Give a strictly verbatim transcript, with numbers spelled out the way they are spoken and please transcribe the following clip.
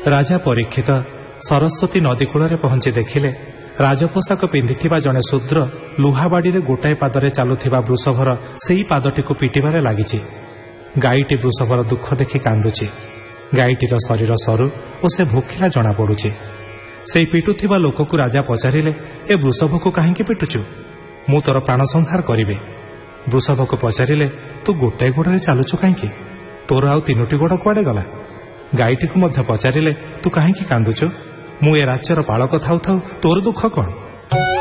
राजा परीक्षित सरस्वती नदी कूल पहुंची देखिले राजपोषाक पिंधिथिबा जणे शूद्र लुहाबाड़ी गोटाए पादरे चलुथिबा वृषभर सेई पादटी पिटिबारे लागिछि। गाईटी वृषभर दुख देखि कांदुछि। गाईटीर शरीर सरू और से भोकिला जना पड़ुछि। सेई पिटुथिबा लोककु राजा पचारिले, ए वृषभ को काहेकि पिटुछु? मु तोर प्राण संहार करिबे। वृषभ को पचारिले, तू गोटाए गोड़े चलुछु काहेकि? तोर आउ तीनोटी गोड़ कुआडे गला? गाईटी को मध्य पचारिले, तू काहेकि कांदुछु? मु ए राज्यर पालक थाउ थाउ तोर दुख कौन?